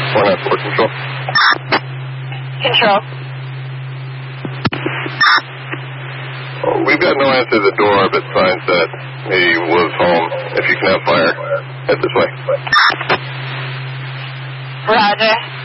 494 Control. Control. Oh, we've got no answer to the door, but signs that he was home. If you can have fire, head this way. Roger.